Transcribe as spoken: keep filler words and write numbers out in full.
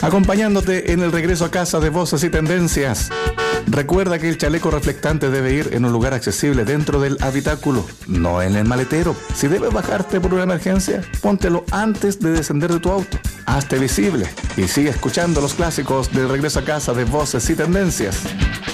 acompañándote en el regreso a casa de Voces y Tendencias. Recuerda que el chaleco reflectante debe ir en un lugar accesible dentro del habitáculo, no en el maletero. Si debes bajarte por una emergencia, póntelo antes de descender de tu auto. Hazte visible y sigue escuchando los clásicos del regreso a casa de Voces y Tendencias.